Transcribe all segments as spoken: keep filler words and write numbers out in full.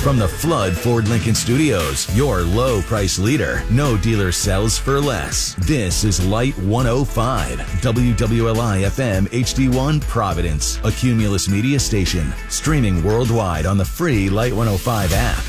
From the Flood Ford Lincoln Studios, your low price leader. No dealer sells for less. This is Light one oh five, W W L I F M H D one Providence, a Cumulus media station, streaming worldwide on the free Light one oh five app.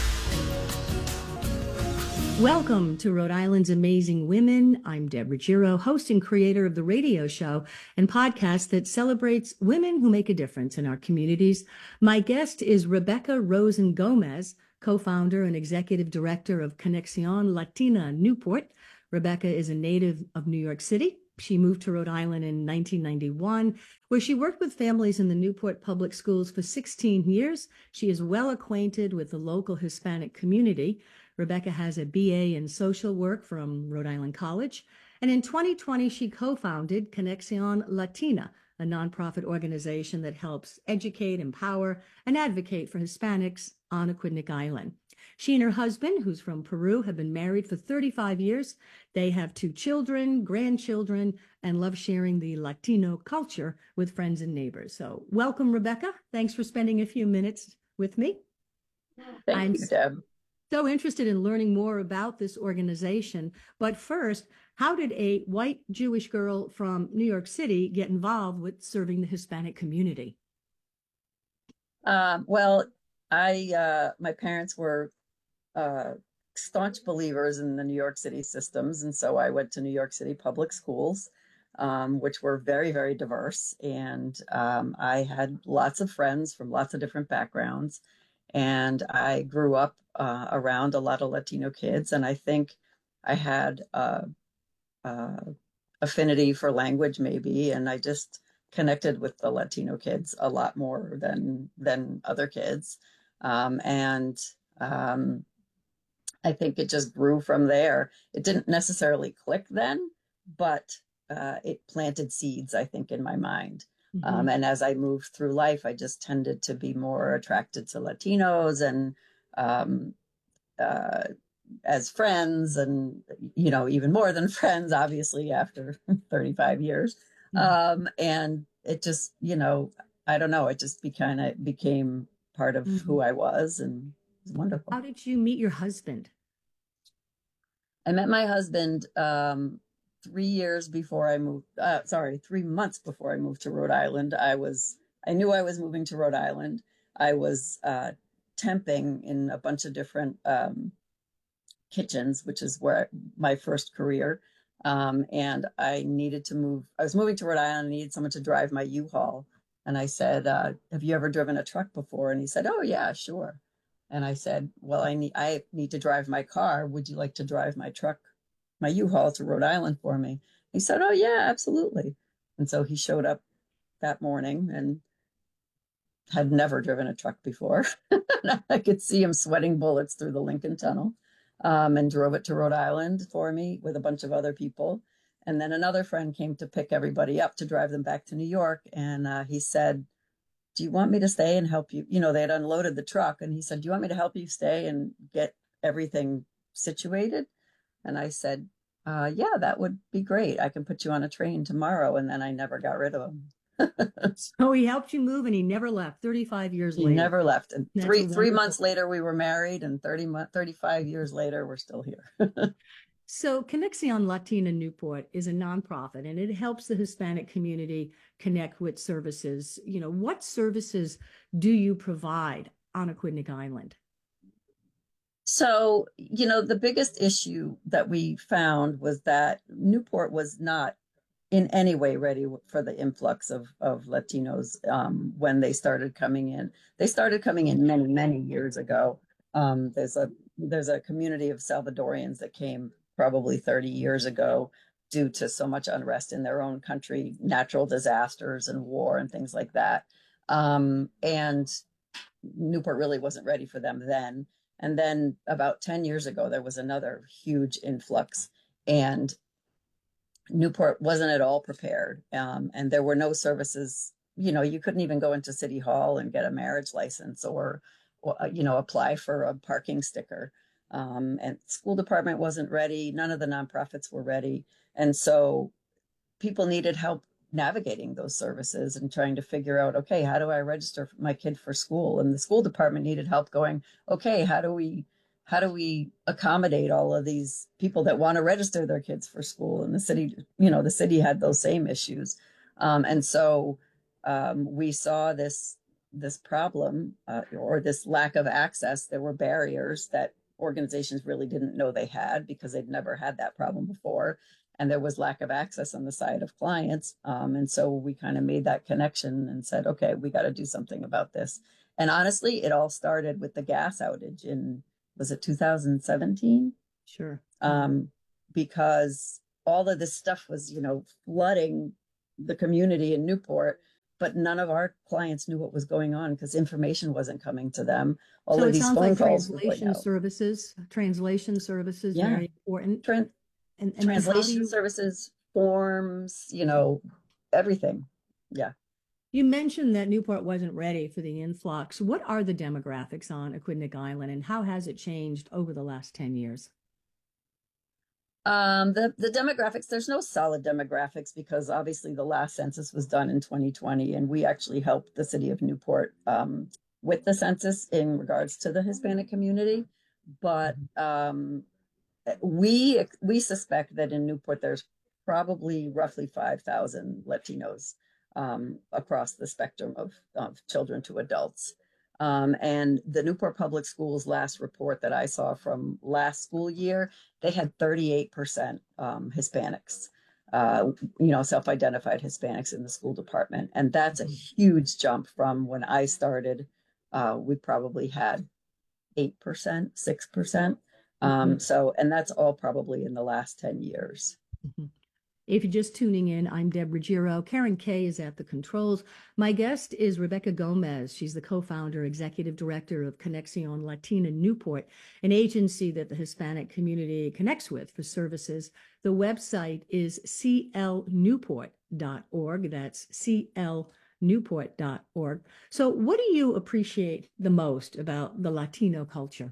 Welcome to Rhode Island's Amazing Women. I'm Deborah Giro, host and creator of the radio show and podcast that celebrates women who make a difference in our communities. My guest is Rebecca Rosen Gomez, co-founder and executive director of Conexion Latina Newport. Rebecca is a native of New York City. She moved to Rhode Island in nineteen ninety-one, where she worked with families in the Newport Public Schools for sixteen years. She is well acquainted with the local Hispanic community. Rebecca has a B A in social work from Rhode Island College. And in twenty twenty, she co-founded Conexion Latina, a nonprofit organization that helps educate, empower, and advocate for Hispanics on Aquidneck Island. She and her husband, who's from Peru, have been married for thirty-five years. They have two children, grandchildren, and love sharing the Latino culture with friends and neighbors. So welcome, Rebecca. Thanks for spending a few minutes with me. Thank I'm you, Deb. So interested in learning more about this organization. But first, how did a white Jewish girl from New York City get involved with serving the Hispanic community? Um, well, I uh, my parents were uh, staunch believers in the New York City systems, and so I went to New York City public schools, um, which were very, very diverse. And um, I had lots of friends from lots of different backgrounds. And I grew up uh, around a lot of Latino kids, and I think I had uh, uh, affinity for language, maybe, and I just connected with the Latino kids a lot more than than other kids, um, and um, I think it just grew from there. It didn't necessarily click then, but uh, it planted seeds, I think, in my mind. Mm-hmm. Um, and as I moved through life, I just tended to be more attracted to Latinos and um, uh, as friends and, you know, even more than friends, obviously, after thirty-five years. Mm-hmm. Um, and it just, you know, I don't know, it just be kind of became part of mm-hmm. who I was, and it was wonderful. How did you meet your husband? I met my husband um, three years before I moved, uh, sorry, three months before I moved to Rhode Island. I was, I knew I was moving to Rhode Island. I was uh, temping in a bunch of different um, kitchens, which is where my first career. Um, and I needed to move, I was moving to Rhode Island. I needed someone to drive my U-Haul. And I said, uh, have you ever driven a truck before? And he said, oh yeah, sure. And I said, well, I need, I need to drive my car. Would you like to drive my truck, my U-Haul to Rhode Island for me? He said, oh yeah, absolutely. And so he showed up that morning and had never driven a truck before. I could see him sweating bullets through the Lincoln Tunnel, um, and drove it to Rhode Island for me with a bunch of other people. And then another friend came to pick everybody up to drive them back to New York. And uh, he said, do you want me to stay and help you? You know, they had unloaded the truck. And he said, do you want me to help you stay and get everything situated? And I said, uh, yeah, that would be great. I can put you on a train tomorrow. And then I never got rid of him. So he helped you move and he never left thirty-five years he later. He never left. And That's three three months later, we were married, and thirty, thirty-five years later, we're still here. So Conexion Latina Newport is a nonprofit, and it helps the Hispanic community connect with services. You know, what services do you provide on Aquidneck Island? So, you know, the biggest issue that we found was that Newport was not in any way ready for the influx of, of Latinos um, when they started coming in. They started coming in many, many years ago. Um, there's a there's a community of Salvadorians that came probably thirty years ago due to so much unrest in their own country, natural disasters and war and things like that. Um, and Newport really wasn't ready for them then. And then about ten years ago, there was another huge influx, and Newport wasn't at all prepared. Um, and there were no services. You know, you couldn't even go into City Hall and get a marriage license or, or you know, apply for a parking sticker. Um, and school department wasn't ready. None of the nonprofits were ready. And so people needed help navigating those services and trying to figure out, okay, how do I register my kid for school? And the school department needed help going, okay, how do we how do we accommodate all of these people that want to register their kids for school? And the city, you know, the city had those same issues. Um, and so um, we saw this this problem uh, or this lack of access. There were barriers that organizations really didn't know they had because they'd never had that problem before. And there was lack of access on the side of clients. Um, and so we kind of made that connection and said, okay, we got to do something about this. And honestly, it all started with the gas outage in, was it two thousand seventeen? Sure. Um, because all of this stuff was, you know, flooding the community in Newport, but none of our clients knew what was going on because information wasn't coming to them. All So of it these sounds phone like calls were going translation out. services, translation services, Yeah. very important. Tran- And, and how do translation you, services, forms, you know, everything. Yeah. you mentioned that Newport wasn't ready for the influx. What are the demographics on Aquidneck Island and how has it changed over the last ten years? Um, the, the demographics, there's no solid demographics because obviously the last census was done in twenty twenty and we actually helped the city of Newport um, with the census in regards to the Hispanic community. But um, we we suspect that in Newport there's probably roughly five thousand Latinos um, across the spectrum of, of children to adults. Um, and the Newport Public Schools last report that I saw from last school year, they had thirty-eight percent um, Hispanics, uh, you know, self-identified Hispanics in the school department. And that's a huge jump from when I started. Uh, we probably had eight percent, six percent. Um, Mhm. so, and that's all probably in the last ten years. Mhm. If you're just tuning in, I'm Deborah Giro. Karen Kay is at the controls. My guest is Rebecca Gomez. She's the co-founder, executive director of Conexion Latina Newport, an agency that the Hispanic community connects with for services. The website is c l newport dot org. That's c l newport dot org. So what do you appreciate the most about the Latino culture?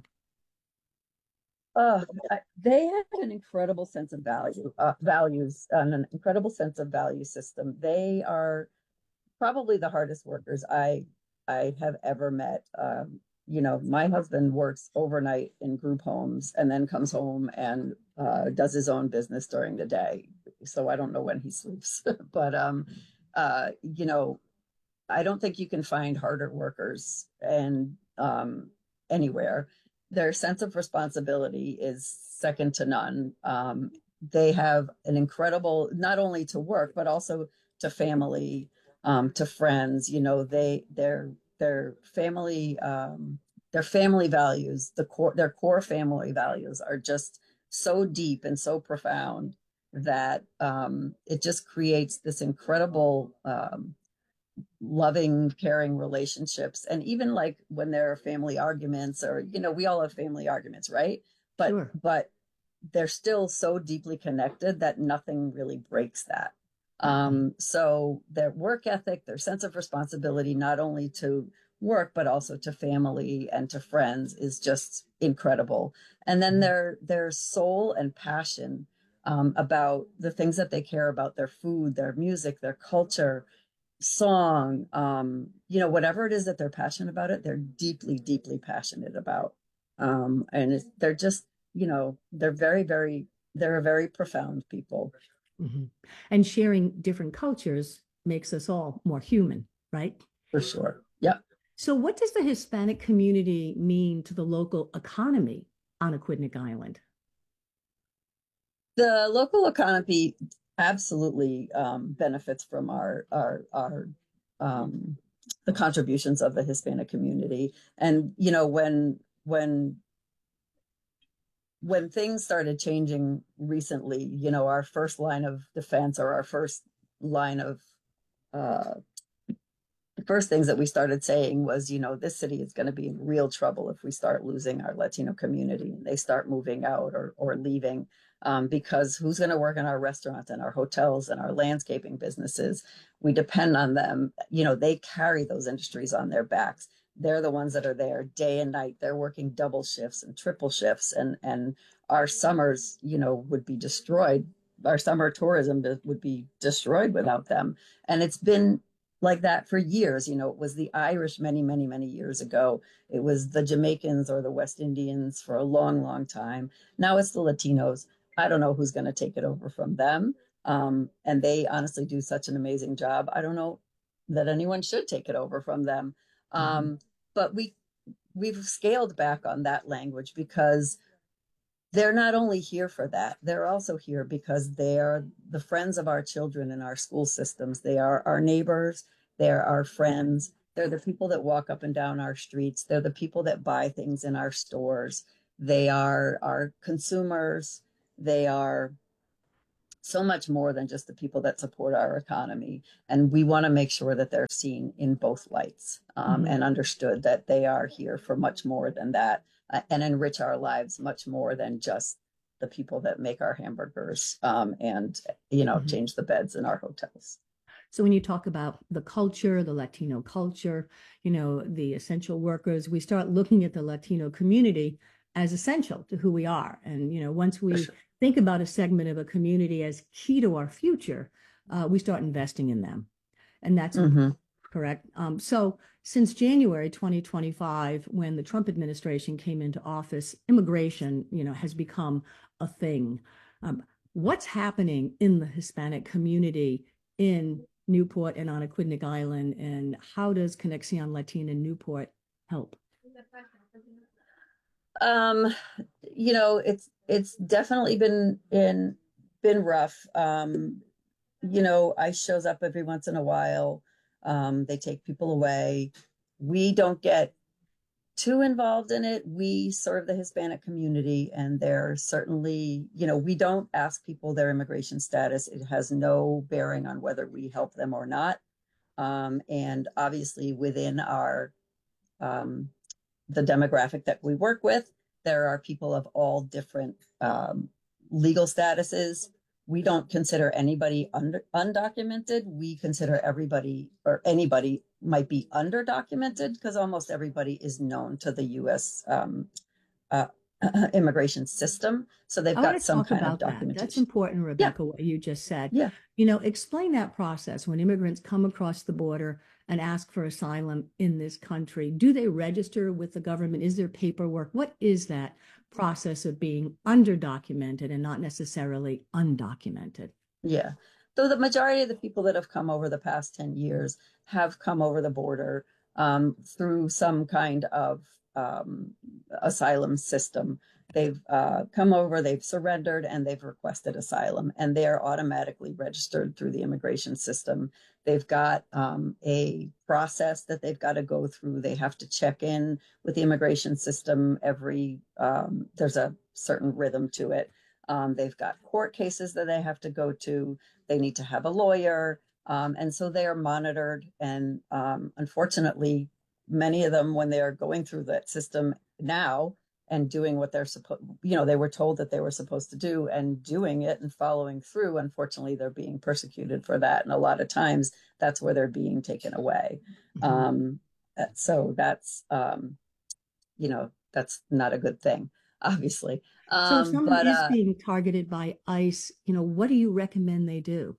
Uh, I- they have an incredible sense of value, uh, values, and an incredible sense of value system. They are probably the hardest workers I I have ever met. Um, you know, my husband works overnight in group homes and then comes home and uh, does his own business during the day. So I don't know when he sleeps, but um, uh, you know, I don't think you can find harder workers and um, anywhere. Their sense of responsibility is second to none. Um, they have an incredible, not only to work, but also to family, um, to friends. You know, they their their family um, their family values, the core their core family values are just so deep and so profound that um, it just creates this incredible um, loving, caring relationships. And even like when there are family arguments or, you know, we all have family arguments, right? But, Sure. but they're still so deeply connected that nothing really breaks that. Um, so their work ethic, their sense of responsibility, not only to work, but also to family and to friends is just incredible. And then their, their soul and passion um, about the things that they care about, their food, their music, their culture, song, um, you know, whatever it is that they're passionate about it, they're deeply, deeply passionate about. Um, and it's, they're just, you know, they're very, very, they're a very profound people. Mhm. And sharing different cultures makes us all more human, right? For sure. Yep. So what does the Hispanic community mean to the local economy on Aquidneck Island? The local economy absolutely um, benefits from our our our um, the contributions of the Hispanic community. And you know, when when when things started changing recently, you know, our first line of defense or our first line of uh, the first things that we started saying was, you know, this city is going to be in real trouble if we start losing our Latino community and they start moving out or or leaving. Um, because who's going to work in our restaurants and our hotels and our landscaping businesses? We depend on them. You know, they carry those industries on their backs. They're the ones that are there day and night. They're working double shifts and triple shifts, and and our summers, you know, would be destroyed our summer tourism would be destroyed without them. And it's been like that for years. You know, it was the Irish many, many, many years ago. It was the Jamaicans or the West Indians for a long, long time. Now it's the Latinos. I don't know who's going to take it over from them. Um, and they honestly do such an amazing job. I don't know that anyone should take it over from them. Um, mm-hmm. But we, we've scaled back on that language because they're not only here for that, they're also here because they are the friends of our children in our school systems. They are our neighbors. They're our friends. They're the people that walk up and down our streets. They're the people that buy things in our stores. They are our consumers. They are so much more than just the people that support our economy. And we want to make sure that they're seen in both lights um, mm-hmm. and understood that they are here for much more than that. Uh, and enrich our lives much more than just the people that make our hamburgers um, and, you know, mm-hmm. change the beds in our hotels. So when you talk about the culture, the Latino culture, you know, the essential workers, we start looking at the Latino community as essential to who we are. And, you know, once we sure. think about a segment of a community as key to our future, uh, we start investing in them. And that's mm-hmm. correct. Um, so since January twenty twenty-five, when the Trump administration came into office, immigration, you know, has become a thing. Um, what's happening in the Hispanic community in Newport and on Aquidneck Island, and how does Conexión Latina Newport help? Um, you know, it's it's definitely been in been rough. Um, you know, ICE shows up every once in a while. Um, they take people away. We don't get too involved in it. We serve the Hispanic community, and they're certainly, you know, we don't ask people their immigration status. It has no bearing on whether we help them or not. Um, and obviously within our, um, the demographic that we work with, there are people of all different um, legal statuses. We don't consider anybody under, undocumented. We consider everybody or anybody might be underdocumented because almost everybody is known to the U S um, uh, immigration system. So they've I got some talk kind about of documentation. That. That's important, Rebecca, yeah. what you just said. Yeah. You know, explain that process when immigrants come across the border and ask for asylum in this country. Do they register with the government? Is there paperwork? What is that process of being underdocumented and not necessarily undocumented? Yeah. So the majority of the people that have come over the past ten years have come over the border um, through some kind of um, asylum system. They've uh, come over, they've surrendered, and they've requested asylum, and they are automatically registered through the immigration system. They've got um, a process that they've got to go through. They have to check in with the immigration system every, um, there's a certain rhythm to it. Um, they've got court cases that they have to go to. They need to have a lawyer. Um, and so they are monitored. And um, unfortunately, many of them, when they are going through that system now and doing what they're supposed, you know, they were told that they were supposed to do and doing it and following through, unfortunately, they're being persecuted for that. And a lot of times that's where they're being taken away. Mm-hmm. Um, so that's, um, you know, that's not a good thing, obviously. Um, so if someone but, is uh, being targeted by ICE, you know, what do you recommend they do?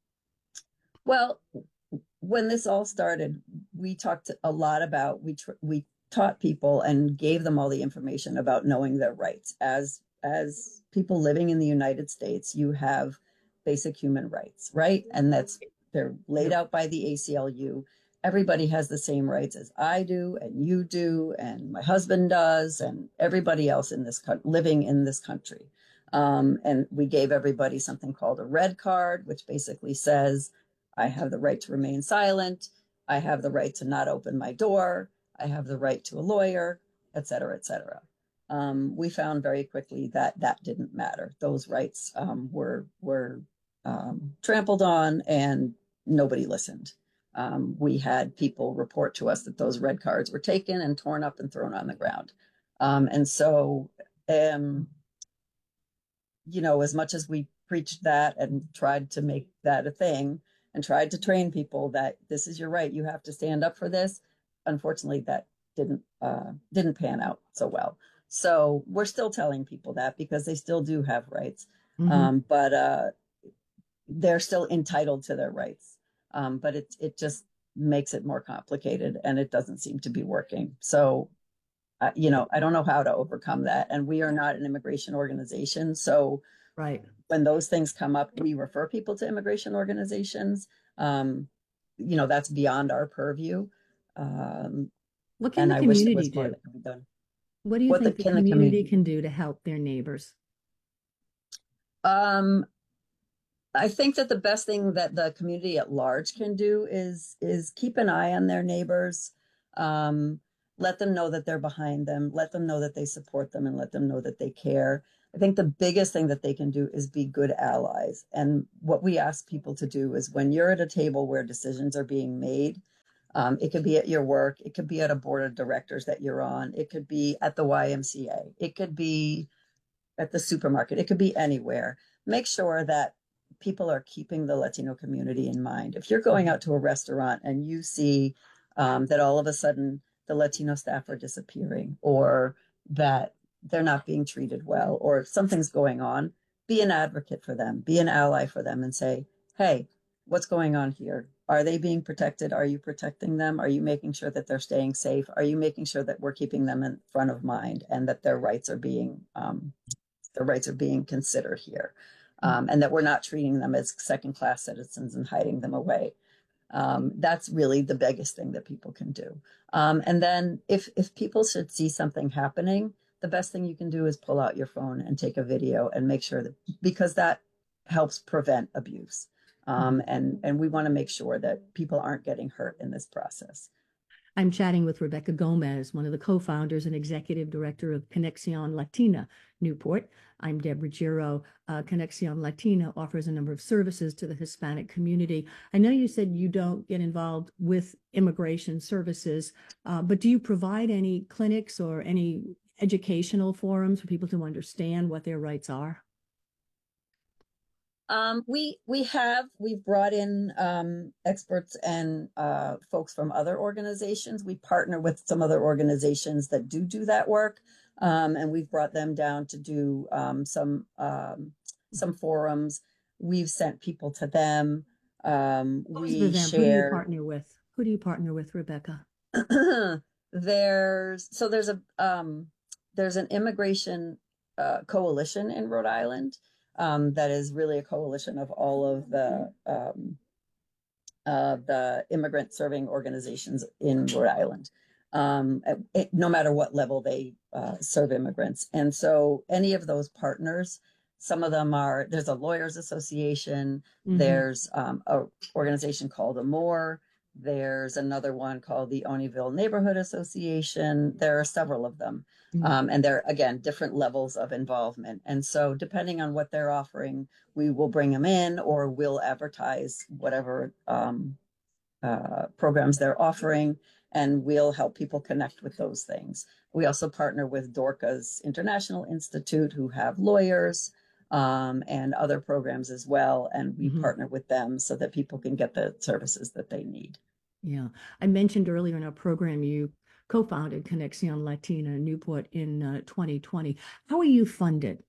Well, when this all started, we talked a lot about, we tr- we taught people and gave them all the information about knowing their rights. As, as people living in the United States, you have basic human rights, right? And that's, they're laid out by the A C L U. Everybody has the same rights as I do, and you do, and my husband does, and everybody else in this co- living in this country. Um, and we gave everybody something called a red card, which basically says, I have the right to remain silent. I have the right to not open my door. I have the right to a lawyer, et cetera, et cetera. Um, we found very quickly that that didn't matter. Those rights um, were were um, trampled on, and nobody listened. Um, we had people report to us that those red cards were taken and torn up and thrown on the ground. Um, and so, um, you know, as much as we preached that and tried to make that a thing and tried to train people that this is your right, you have to stand up for this, unfortunately, that didn't uh, didn't pan out so well. So we're still telling people that because they still do have rights. Mm-hmm. Um, but uh, they're still entitled to their rights. Um, but it, it just makes it more complicated, and it doesn't seem to be working. So, uh, you know, I don't know how to overcome that. And we are not an immigration organization. So Right. when those things come up, we refer people to immigration organizations. Um, you know, that's beyond our purview. Um, What can and the I wish there community was more do? that could be done. What do you What the, think the can the community community? can do to help their neighbors? Um, I think that the best thing that the community at large can do is is keep an eye on their neighbors. Um, let them know that they're behind them. Let them know that they support them, and let them know that they care. I think the biggest thing that they can do is be good allies. And what we ask people to do is, when you're at a table where decisions are being made, um, it could be at your work, it could be at a board of directors that you're on, it could be at the Y M C A, it could be at the supermarket, it could be anywhere. Make sure that people are keeping the Latino community in mind. If you're going out to a restaurant and you see um, that all of a sudden the Latino staff are disappearing, or that they're not being treated well, or something's going on, be an advocate for them, be an ally for them, and say, hey, what's going on here? Are they being protected? Are you protecting them? Are you making sure that they're staying safe? Are you making sure that we're keeping them in front of mind, and that their rights are being um, their rights are being considered here, um, and that we're not treating them as second-class citizens and hiding them away? Um, that's really the biggest thing that people can do. Um, and then if if people should see something happening, the best thing you can do is pull out your phone and take a video and make sure that, because that helps prevent abuse. Um, and, and we want to make sure that people aren't getting hurt in this process. I'm chatting with Rebecca Gomez, one of the co-founders and executive director of Conexión Latina Newport. I'm Deborah Giro. Uh, Conexión Latina offers a number of services to the Hispanic community. I know you said you don't get involved with immigration services, uh, but do you provide any clinics or any educational forums for people to understand what their rights are? Um, we we have we've brought in um, experts and uh, folks from other organizations. We partner with some other organizations that do do that work, um, and we've brought them down to do um, some um, some forums. We've sent people to them. Um, Who's we the them? Who do you share. partner with? Who do you partner with, Rebecca? there's so there's a um, there's an immigration uh, coalition in Rhode Island. Um, that is really a coalition of all of the um, uh, the immigrant serving organizations in Rhode Island, um, it, no matter what level they uh, serve immigrants. And so any of those partners, some of them are, there's a lawyers association, mm-hmm. there's um, a organization called AMOR, there's another one called the Oneyville Neighborhood Association. There are several of them. Mm-hmm. Um, and they're, again, different levels of involvement. And so depending on what they're offering, we will bring them in, or we'll advertise whatever um, uh, programs they're offering, and we'll help people connect with those things. We also partner with Dorcas International Institute, who have lawyers um, and other programs as well. And we mm-hmm. partner with them so that people can get the services that they need. Yeah. I mentioned earlier in our program, you co-founded Conexión Latina Newport in uh, twenty twenty. How are you funded?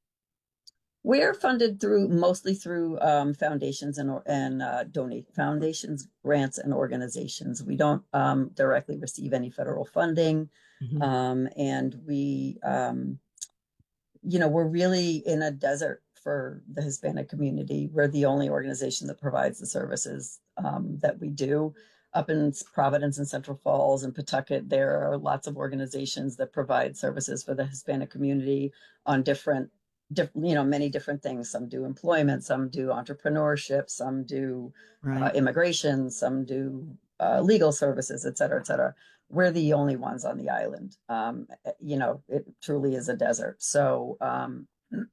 We're funded through mostly through um, foundations and and uh, donate foundations, grants, and organizations. We don't um, directly receive any federal funding, mm-hmm. um, and we, um, you know, we're really in a desert for the Hispanic community. We're the only organization that provides the services um, that we do. Up in Providence and Central Falls and Pawtucket, there are lots of organizations that provide services for the Hispanic community on different, different, you know, many different things. Some do employment, some do entrepreneurship, some do right. uh, immigration, some do uh, legal services, et cetera, et cetera. We're the only ones on the island. Um, you know, it truly is a desert. So um,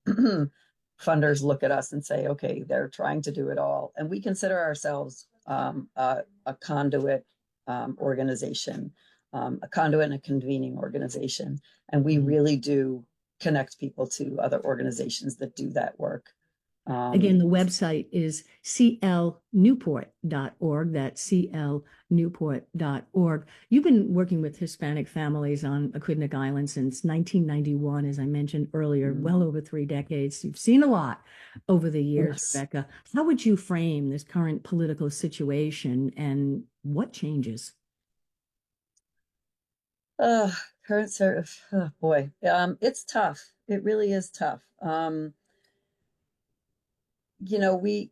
funders look at us and say, okay, they're trying to do it all. And we consider ourselves Um, uh, a conduit um, organization, um, a conduit and a convening organization. And we really do connect people to other organizations that do that work. Um, Again, the website is c l newport dot org. That's c l newport dot org. You've been working with Hispanic families on Aquidneck Island since nineteen ninety-one, as I mentioned earlier, mm, well over three decades. You've seen a lot over the years, yes. Rebecca. How would you frame this current political situation and what changes? Uh, current sort of, oh boy, um, it's tough. It really is tough. Um, you know, we,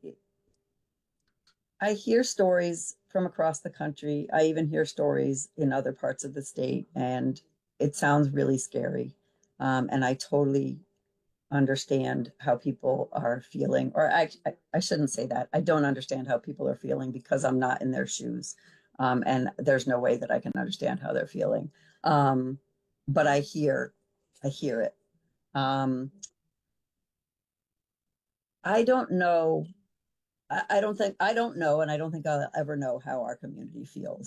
I hear stories from across the country. I even hear stories in other parts of the state, and it sounds really scary. Um, and I totally understand how people are feeling, or I, I, I shouldn't say that. I don't understand how people are feeling because I'm not in their shoes. Um, and there's no way that I can understand how they're feeling. Um, but I hear, I hear it. Um, I don't know. I, I don't think, I don't know, and I don't think I'll ever know how our community feels.